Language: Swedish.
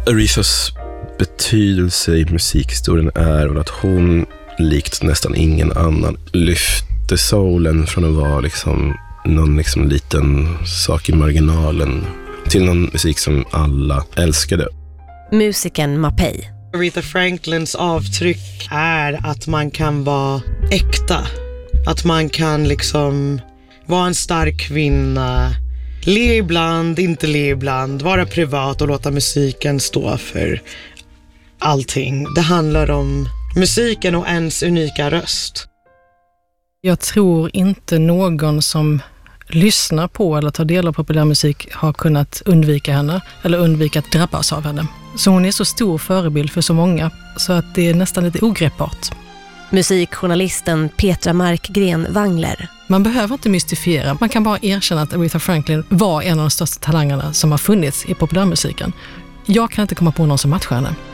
Arethas betydelse i musikhistorien är väl att hon, likt nästan ingen annan, lyfte soulen från att vara liksom någon liksom liten sak i marginalen till någon musik som alla älskade. Musikern Mapei. Aretha Franklins avtryck är att man kan vara äkta. Att man kan liksom vara en stark kvinna, le ibland, inte le ibland, vara privat och låta musiken stå för allting. Det handlar om musiken och ens unika röst. Jag tror inte någon som lyssnar på eller tar del av populärmusik har kunnat undvika henne eller undvika att drabbas av henne. Så hon är så stor förebild för så många så att det är nästan lite ogreppbart. Musikjournalisten Petra Markgren Wangler. Man behöver inte mystifiera, man kan bara erkänna att Aretha Franklin var en av de största talangerna som har funnits i populärmusiken. Jag kan inte komma på någon som matchar henne.